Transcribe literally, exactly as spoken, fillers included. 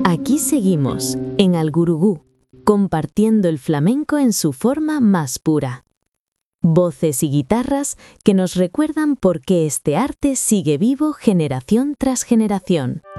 Aquí seguimos, en Algurugú, compartiendo el flamenco en su forma más pura. Voces y guitarras que nos recuerdan por qué este arte sigue vivo generación tras generación.